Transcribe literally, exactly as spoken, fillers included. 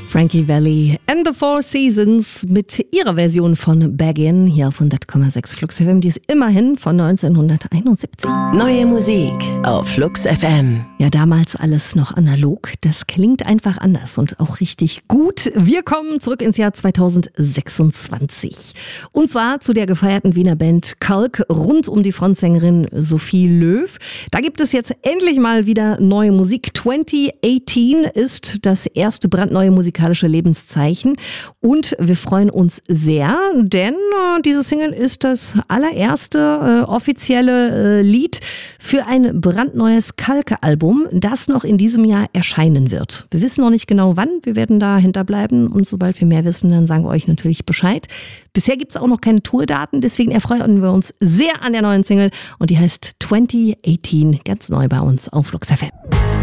Frankie Valli and the Four Seasons mit ihrer Version von Baggin hier auf hundert Komma sechs Flux F M. Die ist immerhin von neunzehnhunderteinundsiebzig. Neue Musik auf Flux F M. Ja, damals alles noch analog. Das klingt einfach anders und auch richtig gut. Wir kommen zurück ins Jahr zweitausendsechsundzwanzig. Und zwar zu der gefeierten Wiener Band Kalk rund um die Frontsängerin Sophie Löw. Da gibt es jetzt endlich mal wieder neue Musik. zwanzig achtzehn ist das erste brandneue musikalische Lebenszeichen und wir freuen uns sehr, denn äh, diese Single ist das allererste äh, offizielle äh, Lied für ein brandneues Kalk-Album, das noch in diesem Jahr erscheinen wird. Wir wissen noch nicht genau wann, wir werden da hinterbleiben und sobald wir mehr wissen, dann sagen wir euch natürlich Bescheid. Bisher gibt es auch noch keine Tourdaten, deswegen erfreuen wir uns sehr an der neuen Single und die heißt zwanzig achtzehn, ganz neu bei uns auf Flux F M.